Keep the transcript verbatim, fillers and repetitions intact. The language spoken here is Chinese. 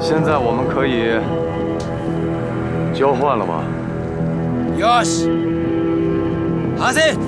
现在我们可以交换了吗？ よし。はぜ。